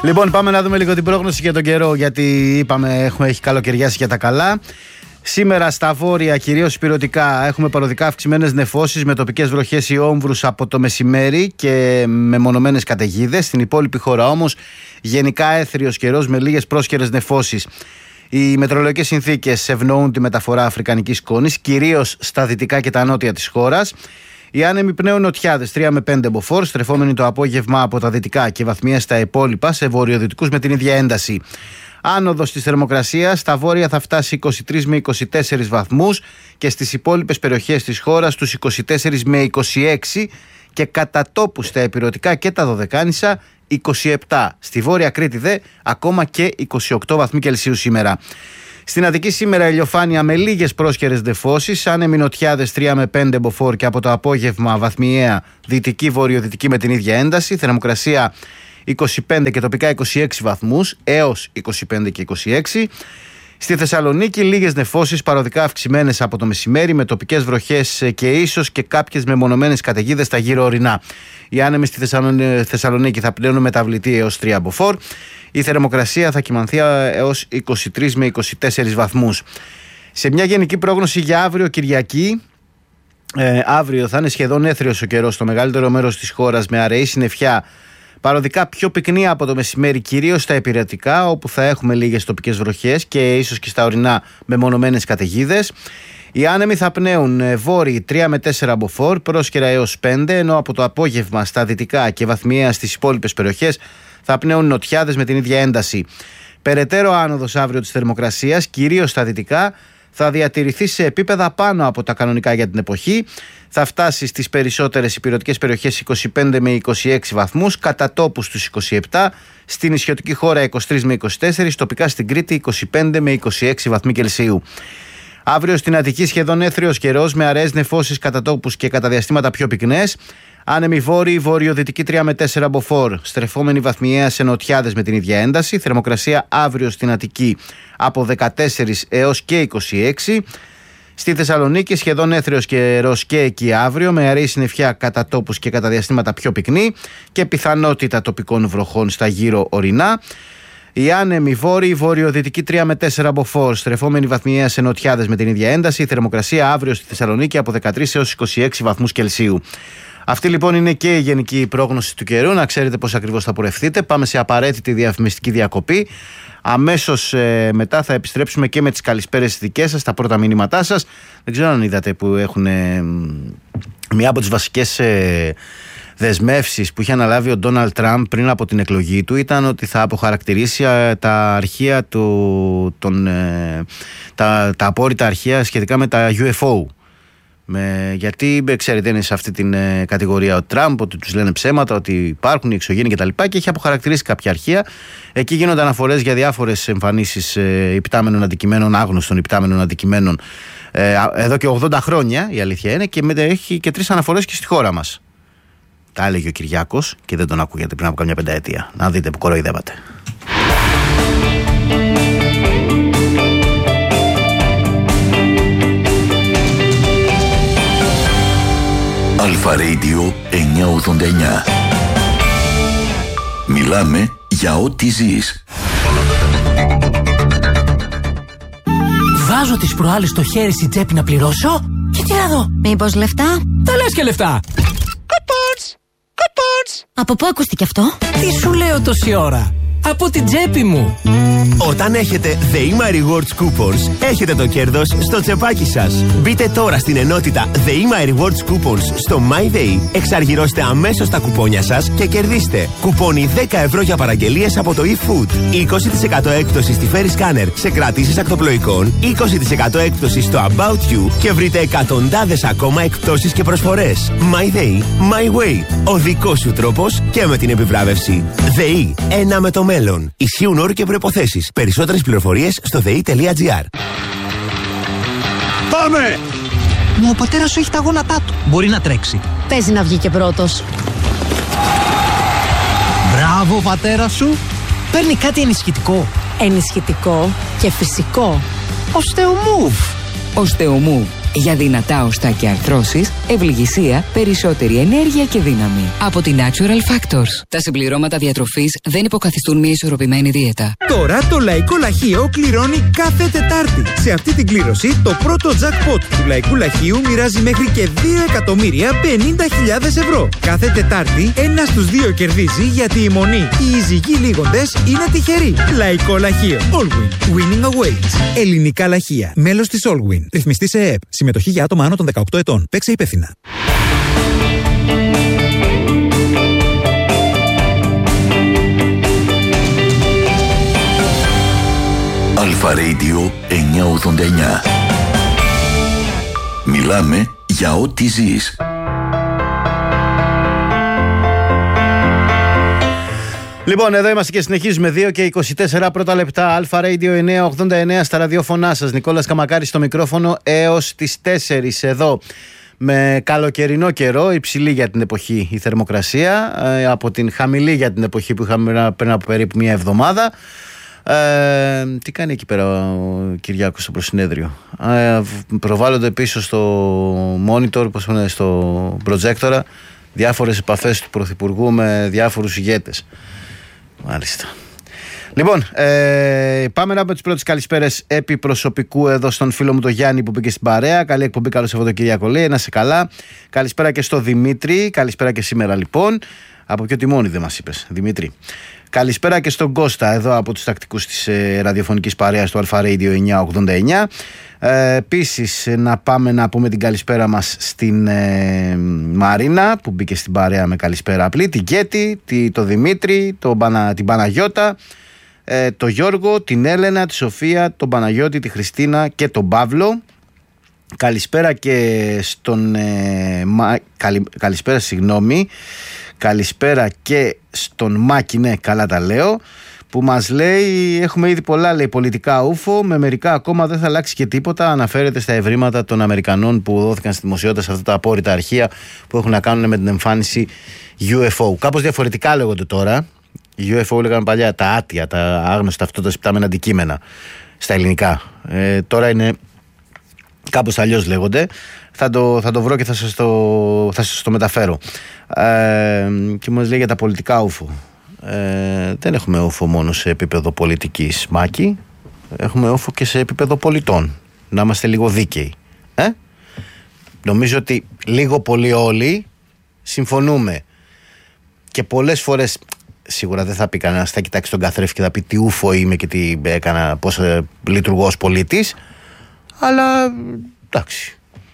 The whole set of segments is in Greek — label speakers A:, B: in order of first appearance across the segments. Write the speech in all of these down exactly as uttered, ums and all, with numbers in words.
A: Λοιπόν, πάμε να δούμε λίγο την πρόγνωση για τον καιρό, γιατί είπαμε έχουμε, έχει καλοκαιριάσει για τα καλά. Σήμερα στα βόρεια, κυρίως ηπειρωτικά, έχουμε παροδικά αυξημένες νεφώσεις με τοπικές βροχές ή όμβρους από το μεσημέρι και με μονομένες καταιγίδες. Στην υπόλοιπη χώρα όμως γενικά έθριος καιρός με λίγες πρόσκαιρες νεφώσεις. Οι μετεωρολογικές συνθήκες ευνοούν τη μεταφορά αφρικανικής σκόνης, κυρίως στα δυτικά και τα νότια της χώρας. Οι άνεμοι πνέουν νοτιάδες τρία με πέντε μποφόρ, στρεφόμενοι το απόγευμα από τα δυτικά και βαθμία στα υπόλοιπα, σε βορειοδυτικούς με την ίδια ένταση. Άνοδος της θερμοκρασίας, στα βόρεια θα φτάσει είκοσι τρεις με είκοσι τέσσερις βαθμούς και στις υπόλοιπες περιοχές της χώρας τους είκοσι τέσσερα με είκοσι έξι και κατά τόπου στα ηπειρωτικά και τα Δωδεκάνησα είκοσι επτά. Στη Βόρεια Κρήτη δε ακόμα και είκοσι οκτώ βαθμοί Κελσίου σήμερα. Στην Αττική σήμερα ηλιοφάνεια με λίγες πρόσκαιρες νεφώσεις, άνεμοι νοτιάδες τρία με πέντε μποφόρ και από το απόγευμα βαθμιαία δυτική βορειοδυτική με την ίδια ένταση. Θερμοκρασία είκοσι πέντε και τοπικά είκοσι έξι βαθμούς έως είκοσι πέντε και είκοσι έξι. Στη Θεσσαλονίκη λίγες νεφώσεις παροδικά αυξημένες από το μεσημέρι με τοπικές βροχές και ίσως και κάποιες μεμονωμένες καταιγίδες στα γύρω ορεινά. Οι άνεμοι στη Θεσσαλονίκη θα πλέουν μεταβλητή έως τρία μποφόρ. Η θερμοκρασία θα κυμανθεί έως είκοσι τρεις με είκοσι τέσσερις βαθμούς. Σε μια γενική πρόγνωση για αύριο Κυριακή, ε, αύριο θα είναι σχεδόν έθριος ο καιρός στο μεγαλύτερο μέρος της χώρας με αραιή συννεφιά. Παροδικά πιο πυκνή από το μεσημέρι, κυρίως στα ηπειρωτικά, όπου θα έχουμε λίγες τοπικές βροχές και ίσως και στα ορεινά μεμονωμένες καταιγίδες. Οι άνεμοι θα πνέουν βόρειοι τρία με τέσσερα μποφόρ, πρόσκαιρα έως πέντε, ενώ από το απόγευμα στα δυτικά και βαθμιαία στις υπόλοιπες περιοχές θα πνέουν νοτιάδες με την ίδια ένταση. Περαιτέρω άνοδος αύριο της θερμοκρασίας, κυρίως στα δυτικά, θα διατηρηθεί σε επίπεδα πάνω από τα κανονικά για την εποχή. Θα φτάσει στις περισσότερες ηπειρωτικές περιοχές είκοσι πέντε με είκοσι έξι βαθμούς, κατά τόπου στους είκοσι επτά, στην νησιωτική χώρα είκοσι τρεις με είκοσι τέσσερα, τοπικά στην Κρήτη είκοσι πέντε με είκοσι έξι βαθμοί Κελσίου. Αύριο στην Αττική σχεδόν έθριος καιρός με αραιές νεφώσεις κατά τόπους και κατά διαστήματα πιο πυκνές. Άνεμοι βόρειοι, βορειοδυτική τρία με τέσσερα μποφόρ, στρεφόμενοι βαθμιαία σε νοτιάδες με την ίδια ένταση. Θερμοκρασία αύριο στην Αττική από δεκατέσσερα έως και είκοσι έξι. Στη Θεσσαλονίκη σχεδόν έθριος καιρός και εκεί αύριο με αραιή συννεφιά κατά τόπους και κατά διαστήματα πιο πυκνή και πιθανότητα τοπικών βροχών στα γύρω ορεινά. Οι άνεμοι βόρειοι, βορειοδυτική τρία με τέσσερα μποφόρ, στρεφόμενοι βαθμιαία σε νοτιάδες με την ίδια ένταση. Η θερμοκρασία αύριο στη Θεσσαλονίκη από δεκατρείς έως είκοσι έξι βαθμούς Κελσίου. Αυτή λοιπόν είναι και η γενική πρόγνωση του καιρού. Να ξέρετε πώς ακριβώς θα πορευτείτε. Πάμε σε απαραίτητη διαφημιστική διακοπή. Αμέσως ε, μετά θα επιστρέψουμε και με τις καλησπέρες δικές σας, τα πρώτα μηνύματά σας. Δεν ξέρω αν είδατε που έχουν ε, μία από τις βασικές ε, δεσμεύσεις που είχε αναλάβει ο Ντόναλντ Τραμπ πριν από την εκλογή του ήταν ότι θα αποχαρακτηρίσει ε, τα αρχεία του, τον, ε, τα, τα απόρριτα αρχεία σχετικά με τα γιου εφ ο. Με, γιατί ξέρετε είναι σε αυτή την ε, κατηγορία ο Τραμπ, ότι τους λένε ψέματα, ότι υπάρχουν οι εξωγήινοι κτλ. Και, και έχει αποχαρακτηρίσει κάποια αρχεία. Εκεί γίνονται αναφορές για διάφορες εμφανίσεις ε, υπτάμενων αντικειμένων, άγνωστων υπτάμενων αντικειμένων ε, εδώ και ογδόντα χρόνια, η αλήθεια είναι, και με, έχει και τρεις αναφορές και στη χώρα μας. Τα έλεγε ο Κυριάκος και δεν τον ακούγεται πριν από καμιά πενταετία. Να δείτε που κοροϊδεύατε.
B: Αλφα Radio εννιακόσια ογδόντα εννιά. Μιλάμε για ό,τι ζεις.
C: Βάζω τις προάλλες το χέρι στην τσέπη να πληρώσω και τι να δω.
D: Μήπως λεφτά?
C: Τα λες και λεφτά.
D: Κουπόνς! Κουπόνς! Από πού ακούστηκε αυτό?
C: Τι σου λέω τόση ώρα? Από την τσέπη μου.
E: Όταν έχετε ΔΕΗΜΑ Rewards Coupons, έχετε το κέρδος στο τσεπάκι σας. Μπείτε τώρα στην ενότητα ΔΕΗΜΑ Rewards Coupons στο MyDay, εξαργυρώστε αμέσως τα κουπόνια σας και κερδίστε κουπόνι δέκα ευρώ για παραγγελίες από το eFood, είκοσι τοις εκατό έκπτωση στη Ferry Scanner σε κρατήσεις ακτοπλοϊκών, είκοσι τοις εκατό έκπτωση στο About You και βρείτε εκατοντάδες ακόμα εκπτώσεις και προσφορές. MyDay, My Way. Ο δικός σου τρόπος και με την επιβράβευση. ΔΕΗ, ένα με το μέλλον. Ισχύουν όροι και προϋποθέσεις. Περισσότερες πληροφορίες στο δε ι τελεία τζι άρ.
F: Πάμε! Μα ο πατέρας σου έχει τα γόνατά του. Μπορεί να τρέξει.
D: Παίζει να βγει και πρώτος.
F: Μπράβο, πατέρα σου. Παίρνει κάτι ενισχυτικό.
D: Ενισχυτικό και φυσικό.
F: Οστεομούβ.
G: Οστεομούβ. Για δυνατά οστά και αρθρώσεις, ευληγησία, περισσότερη ενέργεια και δύναμη. Από τη Natural Factors. Τα συμπληρώματα διατροφής δεν υποκαθιστούν μια ισορροπημένη δίαιτα.
H: Τώρα το Λαϊκό Λαχείο κληρώνει κάθε Τετάρτη. Σε αυτή την κλήρωση, το πρώτο jackpot του Λαϊκού Λαχείου μοιράζει μέχρι και δύο εκατομμύρια πενήντα χιλιάδες ευρώ. Κάθε Τετάρτη, ένα στους δύο κερδίζει, γιατί η μονή, οι εισηγοί λίγοντες είναι τυχεροί. Λαϊκό Λαχείο. Allwin. Winning awaits. Ελληνικά Λαχεία. Μέλος της Allwin. Ρυθμιστή σε ΕΕΠ. Συμμετοχή για άτομα άνω των δεκαοκτώ ετών. Παίξε υπεύθυνα.
B: Αλφα Radio εννιακόσια ογδόντα εννιά. Μιλάμε για ό,τι ζεις.
A: Λοιπόν, εδώ είμαστε και συνεχίζουμε. δύο και είκοσι τέσσερα πρώτα λεπτά. Αλφα Radio εννιακόσια ογδόντα εννιά στα ραδιόφωνά σας. Νικόλας Καμακάρης στο μικρόφωνο έως τις τέσσερις εδώ. Με καλοκαιρινό καιρό, υψηλή για την εποχή η θερμοκρασία, ε, από την χαμηλή για την εποχή που είχαμε πριν από περίπου μια εβδομάδα. Ε, τι κάνει εκεί πέρα ο Κυριάκος στο προσυνέδριο? Ε, προβάλλονται πίσω στο monitor, πώς είναι, στο projector, διάφορες επαφές του Πρωθυπουργού με διάφορους ηγέτες. Μάλιστα. Λοιπόν, ε, πάμε να πούμε τις πρώτες καλησπέρες επί προσωπικού εδώ στον φίλο μου τον Γιάννη που μπήκε στην παρέα. Καλή εκπομπή, καλό Σαββατοκύριακο, λέει, να σε καλά. Καλησπέρα και στο Δημήτρη, καλησπέρα και σήμερα λοιπόν. Από ποιο τιμόνι δεν μας είπες, Δημήτρη? Καλησπέρα και στον Κώστα εδώ από τους τακτικούς της ε, ραδιοφωνικής παρέας του Αλφα Radio εννιακόσια ογδόντα εννιά. Ε, επίσης να πάμε να πούμε την καλησπέρα μας στην ε, Μαρίνα που μπήκε στην παρέα με καλησπέρα απλή, την Κέτη, τη, το Δημήτρη, το, την Παναγιώτα, ε, το Γιώργο, την Έλενα, τη Σοφία, τον Παναγιώτη, τη Χριστίνα και τον Παύλο. Καλησπέρα και στον ε, μα, καλη, καλησπέρα συγγνώμη Καλησπέρα και στον Μάκη, ναι, καλά τα λέω, που μας λέει έχουμε ήδη πολλά, λέει, πολιτικά ούφο, με μερικά ακόμα δεν θα αλλάξει και τίποτα. Αναφέρεται στα ευρήματα των Αμερικανών που δόθηκαν στη δημοσιότητα σε αυτά τα απόρριτα αρχεία που έχουν να κάνουν με την εμφάνιση γιου εφ ο. Κάπως διαφορετικά λέγονται τώρα. γιου εφ ο λέγανε παλιά τα άτια, τα άγνωστα αυτότα πτάμενα αντικείμενα στα ελληνικά. Ε, τώρα είναι κάπως αλλιώς λέγονται. Θα το, θα το βρω και θα σας το, θα σας το μεταφέρω. Ε, και μας λέει για τα πολιτικά ούφο. Ε, δεν έχουμε ούφο μόνο σε επίπεδο πολιτικής, Μάκη. Έχουμε ούφο και σε επίπεδο πολιτών. Να είμαστε λίγο δίκαιοι. Ε? Νομίζω ότι λίγο πολύ όλοι συμφωνούμε. Και πολλές φορές σίγουρα δεν θα πει κανένας, θα κοιτάξει τον καθρέφτη και θα πει τι ούφο είμαι και τι έκανα, πώς λειτουργώ ως πολίτης. Αλλά εντάξει.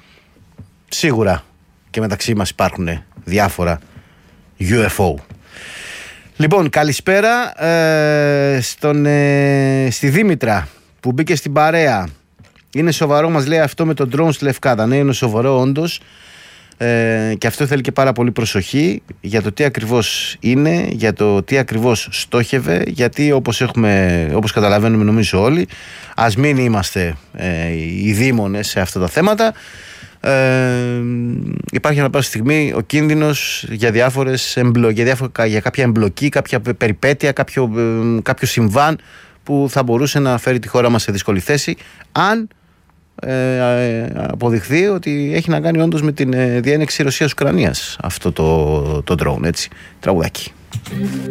A: Σίγουρα και μεταξύ μας υπάρχουν διάφορα γιου εφ ο. Λοιπόν, καλησπέρα ε, στον, ε, στη Δήμητρα που μπήκε στην παρέα. Είναι σοβαρό, μας λέει, αυτό με τον drone στη Λευκάδα. Ναι, είναι σοβαρό όντως, ε, και αυτό θέλει και πάρα πολύ προσοχή για το τι ακριβώς είναι, για το τι ακριβώς στόχευε, γιατί όπως, έχουμε, όπως καταλαβαίνουμε νομίζω όλοι, ας μην είμαστε ε, οι δήμονες σε αυτά τα θέματα. Ε, υπάρχει ανά πάσα στιγμή ο κίνδυνος για, διάφορες εμπλο, για, διάφορα, για κάποια εμπλοκή, κάποια περιπέτεια, κάποιο, ε, κάποιο συμβάν που θα μπορούσε να φέρει τη χώρα μας σε δύσκολη θέση, αν ε, ε, αποδειχθεί ότι έχει να κάνει όντως με την ε, διένεξη Ρωσίας-Ουκρανίας αυτό το, το drone, έτσι, τραγουδάκι.